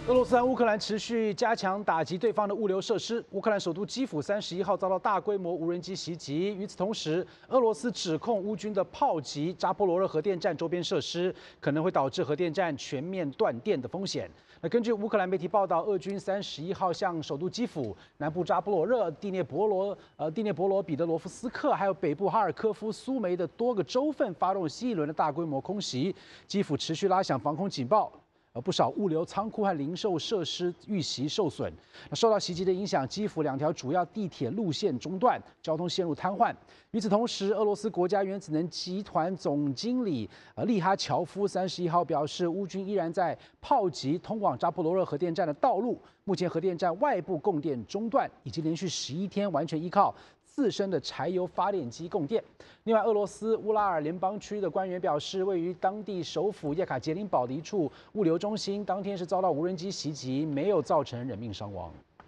俄罗斯和乌克兰持续加强打击对方的物流设施。乌克兰首都基辅31号遭到大规模无人机袭击。与此同时，俄罗斯指控乌军的炮击扎波罗热核电站周边设施，可能会导致核电站全面断电的风险。根据乌克兰媒体报道，俄军31号向首都基辅、南部扎波罗热、第聂伯罗、彼得罗夫斯克，还有北部哈尔科夫、苏梅的多个州份发动新一轮的大规模空袭。基辅持续拉响防空警报。不少物流仓库和零售设施遇袭受损。受到袭击的影响，基辅2条主要地铁路线中断，交通陷入瘫痪。与此同时，俄罗斯国家原子能集团总经理利哈乔夫31号表示，乌军依然在炮击通往扎波罗热核电站的道路。目前核电站外部供电中断，已经连续11天完全依靠自身的柴油发电机供电。另外，俄罗斯乌拉尔联邦区的官员表示，位于当地首府叶卡捷琳堡的一处物流中心，当天是遭到无人机袭击，没有造成人命伤亡。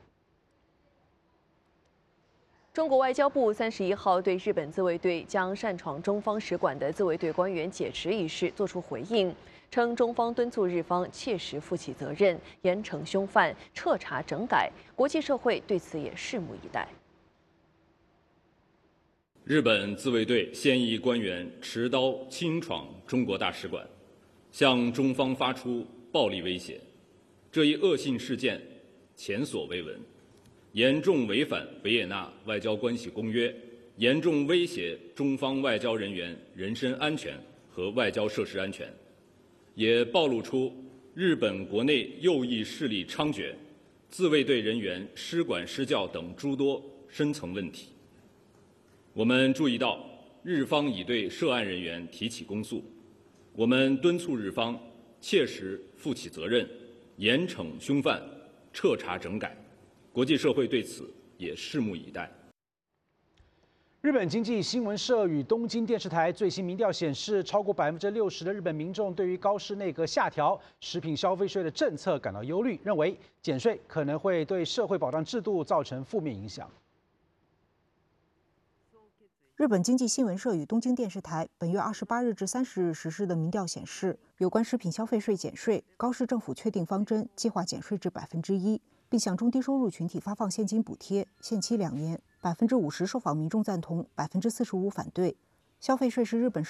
中国外交部31号对日本自卫队将擅闯中方使馆的自卫队官员解职一事作出回应，称中方敦促日方切实负起责任，严惩凶犯，彻查整改，国际社会对此也拭目以待。 日本自卫队现役官员持刀侵闯中国大使馆，向中方发出暴力威胁，这一恶性事件前所未闻，严重违反维也纳外交关系公约，严重威胁中方外交人员人身安全和外交设施安全，也暴露出日本国内右翼势力猖獗、自卫队人员失管失教等诸多深层问题。我们注意到，日方已对涉案人员提起公诉，我们敦促日方切实负起责任，严惩凶犯，彻查整改，国际社会对此也拭目以待。 日本经济新闻社与东京电视台最新民调显示，超过60%的日本民众对于高市内阁下调食品消费税的政策感到忧虑，认为减税可能会对社会保障制度造成负面影响。 日本经济新闻社与东京电视台本月28日至30日实施的民调显示，有关食品消费税减税，高市政府确定方针，计划减税至1%，并向中低收入群体发放现金补贴，限期2年，50%受访民众赞同，45%反对。消费税是日本